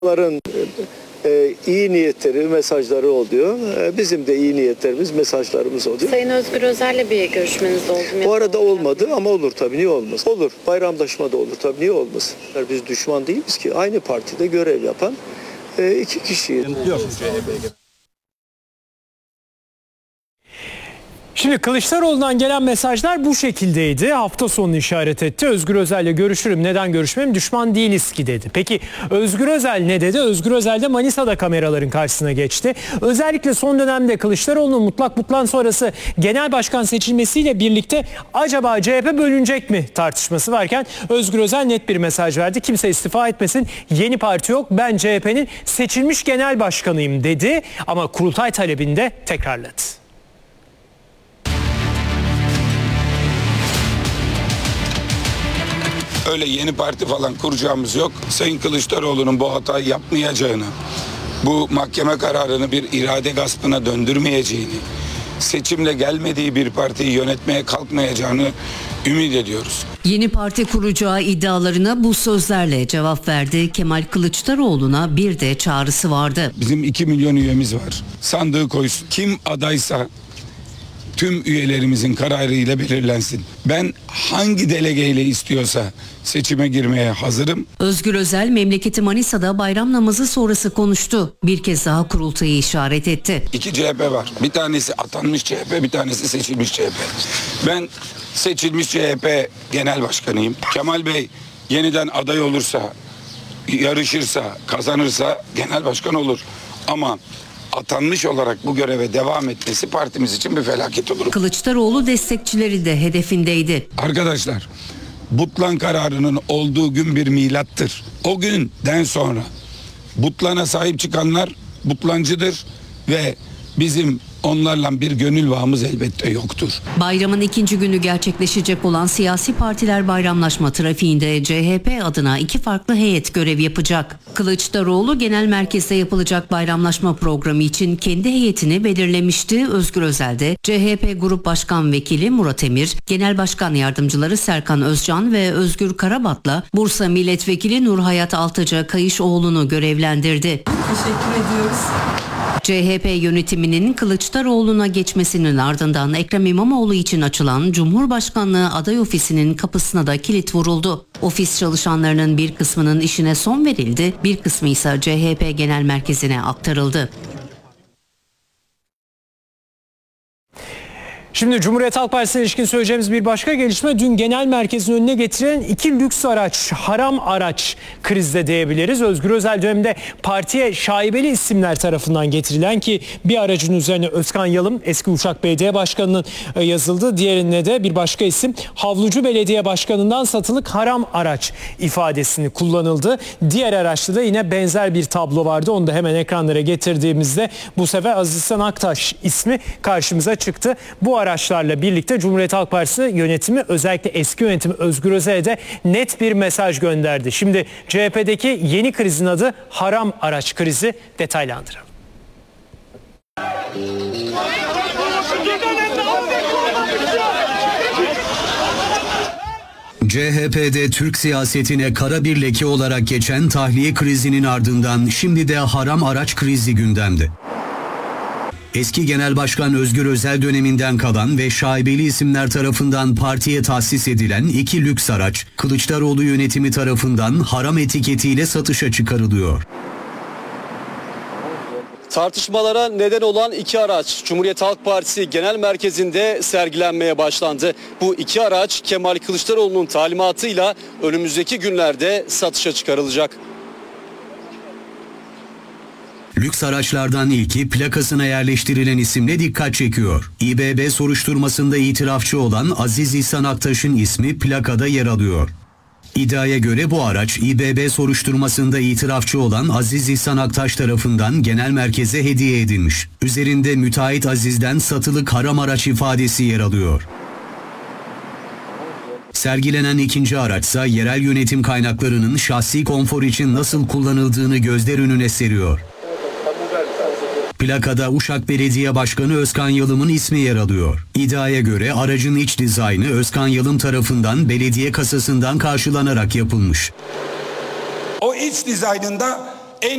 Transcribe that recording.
Onların iyi niyetleri, mesajları oluyor. Bizim de iyi niyetlerimiz, mesajlarımız oluyor. Sayın Özgür Özel'le bir görüşmeniz oldu mu? Bu arada olmadı ama olur tabii, niye olmaz? Olur. Bayramlaşma da olur tabii, niye olmasın? Biz düşman değiliz ki. Aynı partide görev yapan iki kişiyiz. Şimdi Kılıçdaroğlu'ndan gelen mesajlar bu şekildeydi. Hafta sonunu işaret etti. Özgür Özel'le görüşürüm. Neden görüşmem? Düşman değiliz ki dedi. Peki Özgür Özel ne dedi? Özgür Özel de Manisa'da kameraların karşısına geçti. Özellikle son dönemde Kılıçdaroğlu'nun mutlak butlan sonrası genel başkan seçilmesiyle birlikte acaba CHP bölünecek mi tartışması varken Özgür Özel net bir mesaj verdi. Kimse istifa etmesin. Yeni parti yok. Ben CHP'nin seçilmiş genel başkanıyım dedi. Ama kurultay talebini de tekrarladı. Öyle yeni parti falan kuracağımız yok. Sayın Kılıçdaroğlu'nun bu hatayı yapmayacağını, bu mahkeme kararını bir irade gaspına döndürmeyeceğini, seçimle gelmediği bir partiyi yönetmeye kalkmayacağını ümit ediyoruz. Yeni parti kuracağı iddialarına bu sözlerle cevap verdi. Kemal Kılıçdaroğlu'na bir de çağrısı vardı. Bizim 2 milyon üyemiz var. Sandığı koysun. Kim adaysa tüm üyelerimizin kararıyla belirlensin. Ben hangi delegeyle istiyorsa seçime girmeye hazırım. Özgür Özel memleketi Manisa'da bayram namazı sonrası konuştu. Bir kez daha kurultayı işaret etti. 2 CHP var. Bir tanesi atanmış CHP, bir tanesi seçilmiş CHP. Ben seçilmiş CHP genel başkanıyım. Kemal Bey yeniden aday olursa, yarışırsa, kazanırsa genel başkan olur. Ama atanmış olarak bu göreve devam etmesi partimiz için bir felaket olur. Kılıçdaroğlu destekçileri de hedefindeydi. Arkadaşlar, Butlan kararının olduğu gün bir milattır. O günden sonra Butlan'a sahip çıkanlar Butlancıdır ve bizim onlarla bir gönül bağımız elbette yoktur. Bayramın ikinci günü gerçekleşecek olan siyasi partiler bayramlaşma trafiğinde CHP adına 2 farklı heyet görev yapacak. Kılıçdaroğlu genel merkezde yapılacak bayramlaşma programı için kendi heyetini belirlemişti. Özgür Özel de CHP Grup Başkan Vekili Murat Emir, Genel Başkan Yardımcıları Serkan Özcan ve Özgür Karabat'la Bursa Milletvekili Nurhayat Altıca Kayışoğlu'nu görevlendirdi. Teşekkür ediyoruz. CHP yönetiminin Kılıçdaroğlu'na geçmesinin ardından Ekrem İmamoğlu için açılan Cumhurbaşkanlığı aday ofisinin kapısına da kilit vuruldu. Ofis çalışanlarının bir kısmının işine son verildi, bir kısmı ise CHP Genel Merkezi'ne aktarıldı. Şimdi Cumhuriyet Halk Partisi'ne ilişkin söyleyeceğimiz bir başka gelişme, dün genel merkezin önüne getirilen 2 lüks araç, haram araç krizde diyebiliriz. Özgür Özel döneminde partiye şaibeli isimler tarafından getirilen, ki bir aracın üzerine Özkan Yalım eski Uşak Belediye Başkanı'nın yazıldı. Diğerine de bir başka isim Havlucu Belediye Başkanı'ndan satılık haram araç ifadesini kullanıldı. Diğer araçta da yine benzer bir tablo vardı. Onu da hemen ekranlara getirdiğimizde bu sefer Aziz İhsan Aktaş ismi karşımıza çıktı. Bu araçlarla birlikte Cumhuriyet Halk Partisi yönetimi, özellikle eski yönetimi Özgür Özel'e de net bir mesaj gönderdi. Şimdi CHP'deki yeni krizin adı haram araç krizi, detaylandıralım. CHP'de Türk siyasetine kara bir leke olarak geçen tahliye krizinin ardından şimdi de haram araç krizi gündemde. Eski Genel Başkan Özgür Özel döneminden kalan ve şaibeli isimler tarafından partiye tahsis edilen 2 lüks araç, Kılıçdaroğlu yönetimi tarafından haram etiketiyle satışa çıkarılıyor. Tartışmalara neden olan 2 araç Cumhuriyet Halk Partisi Genel Merkezi'nde sergilenmeye başlandı. Bu 2 araç Kemal Kılıçdaroğlu'nun talimatıyla önümüzdeki günlerde satışa çıkarılacak. Lüks araçlardan ilki plakasına yerleştirilen isimle dikkat çekiyor. İBB soruşturmasında itirafçı olan Aziz İhsan Aktaş'ın ismi plakada yer alıyor. İddiaya göre bu araç İBB soruşturmasında itirafçı olan Aziz İhsan Aktaş tarafından genel merkeze hediye edilmiş. Üzerinde müteahhit Aziz'den satılık haram araç ifadesi yer alıyor. Sergilenen ikinci araçsa yerel yönetim kaynaklarının şahsi konfor için nasıl kullanıldığını gözler önüne seriyor. Plakada Uşak Belediye Başkanı Özkan Yalım'ın ismi yer alıyor. İddiaya göre aracın iç dizaynı Özkan Yalım tarafından belediye kasasından karşılanarak yapılmış. O iç dizaynında